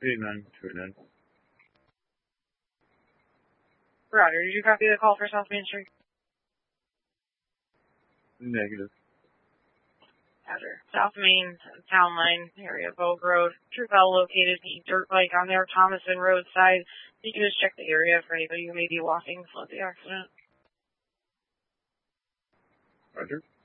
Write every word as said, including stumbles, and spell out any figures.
eight nine two nine. Roger, did you copy the call for South Main Street? Negative. Roger. South Main, Town Line, area of Vogue Road. True Bell located the dirt bike on their Thomason Road side. You can just check the area for anybody who may be walking flood the accident. Roger.